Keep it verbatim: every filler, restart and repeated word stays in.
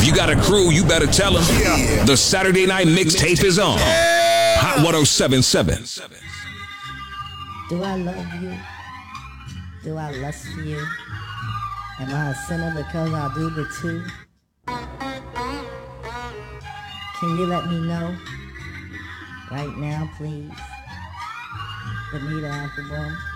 you got a crew, you better tell them. Yeah. The Saturday Night Mixtape is on. Yeah. Hot one oh seven point seven. Do I love you? Do I lust for you? Am I a sinner because I do the two? Can you let me know? Right now, please. Benita Applebum.